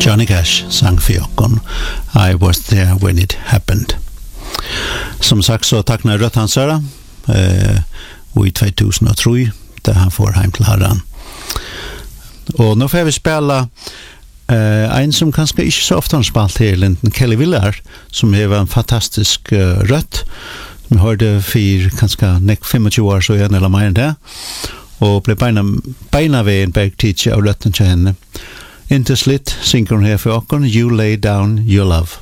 Johnny Cash sang för I was there when it happened. Som sagt så tacknar rött han Sara i 2003 där han får hem till Herren. Och nu får vi spela en som kanske inte så ofta har spelat till Kelly Willard som är en fantastisk rött. Vi hörde för kanske 25 år så igen eller mer än det. Och blev beina ved en bergtidje av rötten till henne. Inte slitt synger hon här för åkken You Lay Down Your Love.